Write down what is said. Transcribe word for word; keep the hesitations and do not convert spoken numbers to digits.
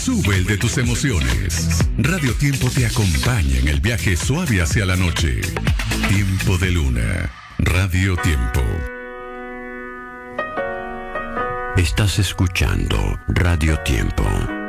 Sube el de tus emociones. Radio Tiempo te acompaña en el viaje suave hacia la noche. Tiempo de Luna. Radio Tiempo. Estás escuchando Radio Tiempo.